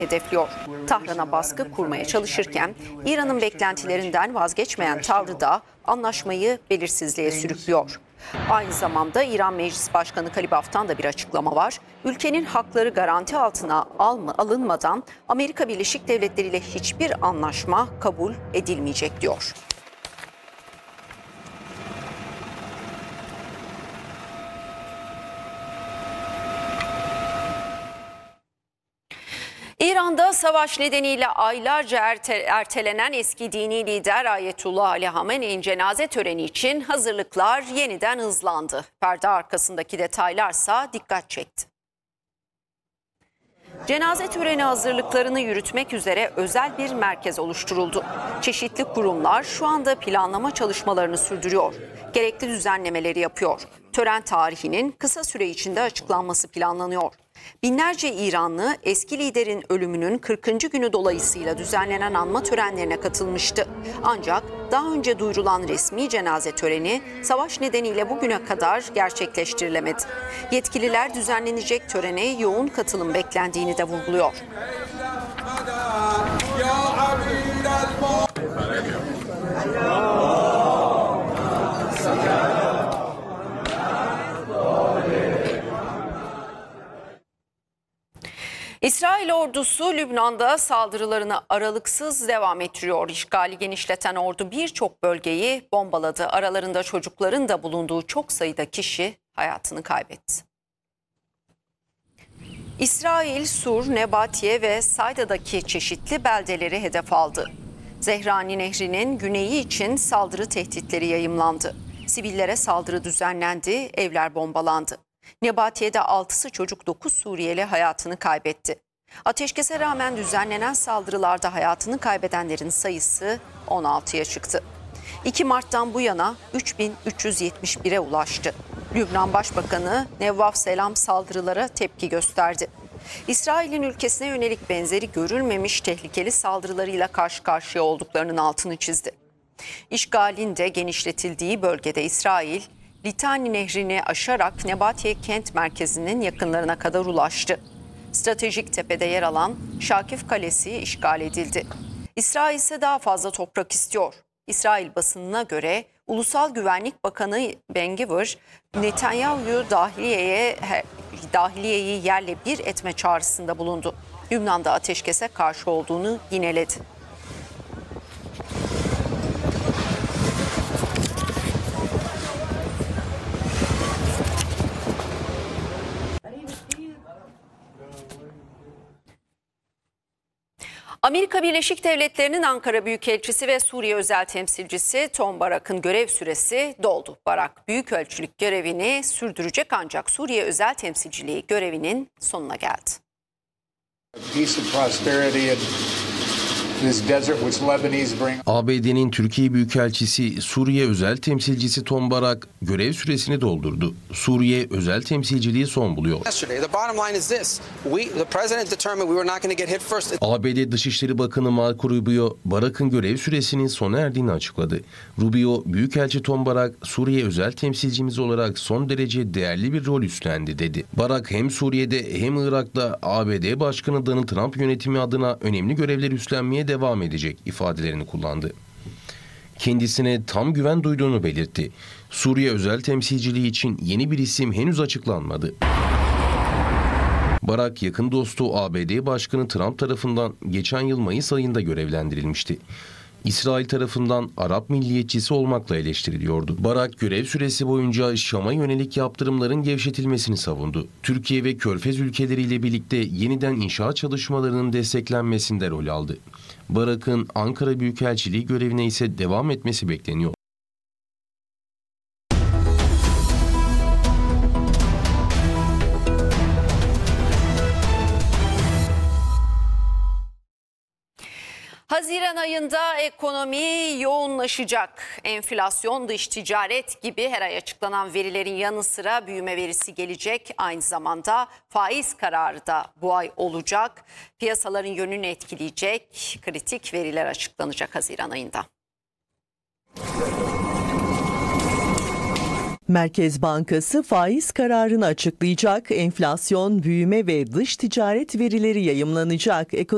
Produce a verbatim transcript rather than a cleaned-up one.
hedefliyor. Tahran'a baskı kurmaya çalışırken İran'ın beklentilerinden vazgeçmeyen tavrı da anlaşmayı belirsizliğe sürüklüyor. Aynı zamanda İran Meclis Başkanı Kalibaf'tan da bir açıklama var. Ülkenin hakları garanti altına alma, alınmadan Amerika Birleşik Devletleri ile hiçbir anlaşma kabul edilmeyecek diyor. İran'da savaş nedeniyle aylarca erte, ertelenen eski dini lider Ayetullah Ali Hamene'nin cenaze töreni için hazırlıklar yeniden hızlandı. Perde arkasındaki detaylarsa dikkat çekti. Cenaze töreni hazırlıklarını yürütmek üzere özel bir merkez oluşturuldu. Çeşitli kurumlar şu anda planlama çalışmalarını sürdürüyor. Gerekli düzenlemeleri yapıyor. Tören tarihinin kısa süre içinde açıklanması planlanıyor. Binlerce İranlı eski liderin ölümünün kırkıncı günü dolayısıyla düzenlenen anma törenlerine katılmıştı. Ancak daha önce duyurulan resmi cenaze töreni savaş nedeniyle bugüne kadar gerçekleştirilemedi. Yetkililer düzenlenecek törene yoğun katılım beklendiğini de vurguluyor. İsrail ordusu Lübnan'da saldırılarını aralıksız devam ettiriyor. İşgali genişleten ordu birçok bölgeyi bombaladı. Aralarında çocukların da bulunduğu çok sayıda kişi hayatını kaybetti. İsrail, Sur, Nebatiye ve Sayda'daki çeşitli beldeleri hedef aldı. Zehrani Nehri'nin güneyi için saldırı tehditleri yayımlandı. Sivillere saldırı düzenlendi, evler bombalandı. Nebatiye'de altısı çocuk, dokuz Suriyeli hayatını kaybetti. Ateşkese rağmen düzenlenen saldırılarda hayatını kaybedenlerin sayısı on altıya çıktı. iki Mart'tan bu yana üç bin üç yüz yetmiş bire ulaştı. Lübnan Başbakanı Nevvaf Selam saldırılara tepki gösterdi. İsrail'in ülkesine yönelik benzeri görülmemiş tehlikeli saldırılarıyla karşı karşıya olduklarının altını çizdi. İşgalin de genişletildiği bölgede İsrail, Litani Nehri'ni aşarak Nebatiye kent merkezinin yakınlarına kadar ulaştı. Stratejik tepede yer alan Şakif Kalesi işgal edildi. İsrail ise daha fazla toprak istiyor. İsrail basınına göre Ulusal Güvenlik Bakanı Ben-Gvir, Netanyahu'yu dahiliyeye, dahiliyeyi yerle bir etme çağrısında bulundu. Lübnan'da ateşkese karşı olduğunu yineledi. Amerika Birleşik Devletleri'nin Ankara Büyükelçisi ve Suriye Özel Temsilcisi Tom Barak'ın görev süresi doldu. Barak büyükelçilik görevini sürdürecek ancak Suriye Özel Temsilciliği görevinin sonuna geldi. A B D'nin Türkiye Büyükelçisi Suriye Özel Temsilcisi Tom Barak görev süresini doldurdu. Suriye Özel Temsilciliği son buluyor. A B D Dışişleri Bakanı Marco Rubio, Barak'ın görev süresinin sona erdiğini açıkladı. Rubio, Büyükelçi Tom Barak, Suriye Özel Temsilcimiz olarak son derece değerli bir rol üstlendi dedi. Barak hem Suriye'de hem Irak'ta A B D Başkanı Donald Trump yönetimi adına önemli görevler üstlenmeye devam edecek ifadelerini kullandı. Kendisine tam güven duyduğunu belirtti. Suriye Özel Temsilciliği için yeni bir isim henüz açıklanmadı. Barak, yakın dostu A B D Başkanı Trump tarafından geçen yıl Mayıs ayında görevlendirilmişti. İsrail tarafından Arap milliyetçisi olmakla eleştiriliyordu. Barak görev süresi boyunca Şam'a yönelik yaptırımların gevşetilmesini savundu. Türkiye ve Körfez ülkeleriyle birlikte yeniden inşaat çalışmalarının desteklenmesinde rol aldı. Barak'ın Ankara Büyükelçiliği görevine ise devam etmesi bekleniyor. Haziran ayında ekonomi yoğunlaşacak. Enflasyon, dış ticaret gibi her ay açıklanan verilerin yanı sıra büyüme verisi gelecek. Aynı zamanda faiz kararı da bu ay olacak. Piyasaların yönünü etkileyecek kritik veriler açıklanacak Haziran ayında. Merkez Bankası faiz kararını açıklayacak. Enflasyon, büyüme ve dış ticaret verileri yayımlanacak.